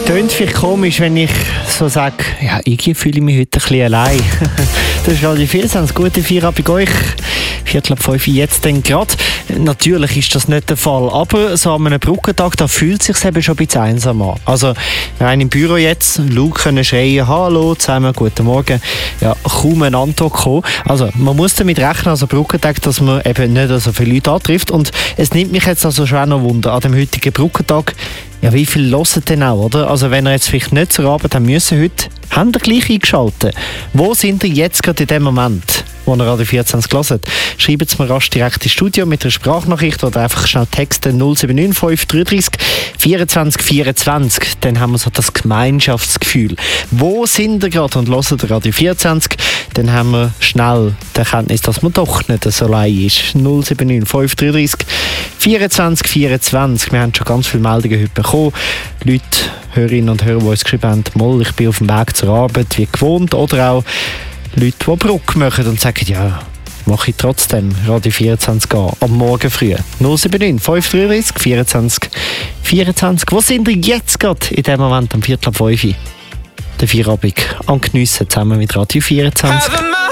Tönt vielleicht komisch, wenn ich so sage, ja, irgendwie fühle ich mich heute ein bisschen allein. Das ist Radio 24, gute Feierabend bei euch. 4:05 jetzt dann gerade. Natürlich ist das nicht der Fall, aber so an einem Brückentag, da fühlt es sich eben schon ein bisschen einsam an. Also, rein im Büro jetzt, laut können schreien, hallo zusammen, guten Morgen. Ja, kaum eine Antwort kommen. Also, man muss damit rechnen, also Brückentag, dass man eben nicht so viele Leute antrifft. Und es nimmt mich jetzt also schon auch noch Wunder, an dem heutigen Brückentag, ja, wie viel hören denn auch, oder? Also, wenn ihr jetzt vielleicht nicht zur Arbeit haben müssen heute, habt ihr gleich eingeschaltet. Wo sind ihr jetzt gerade in dem Moment, wo ihr Radio 24 hört? Schreibt es mir rasch direkt ins Studio mit einer Sprachnachricht oder einfach schnell Texte 079 533 24 24. Dann haben wir so das Gemeinschaftsgefühl. Wo sind ihr gerade und hört ihr Radio 24? Dann haben wir schnell die Erkenntnis, dass man doch nicht so allein ist. 079 533 24 24. Wir haben schon ganz viele Meldungen heute bekommen. Leute, Hörerinnen und Hörer, die uns geschrieben haben, mal, ich bin auf dem Weg zur Arbeit, wie gewohnt. Oder auch Leute, die Brücke machen und sagen, ja, mache ich trotzdem Radio 24 an, am Morgen früh. 079 533 24 24. Wo sind ihr jetzt gerade in dem Moment am 4:05? Der Feierabend am Geniessen zusammen mit Radio 24.